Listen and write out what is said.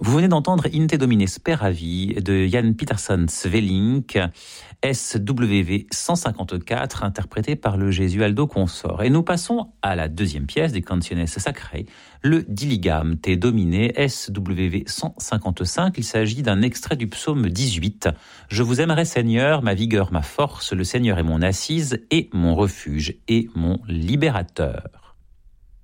Vous venez d'entendre In te Domine Speravi de Jan Pietersson Svelink, SWV 154, interprété par le Gesualdo Consort. Et nous passons à la deuxième pièce des Canciones Sacrées, le Diligam te Domine, SWV 155. Il s'agit d'un extrait du psaume 18. Je vous aimerai, Seigneur, ma vigueur, ma force, le Seigneur est mon assise et mon refuge et mon libérateur.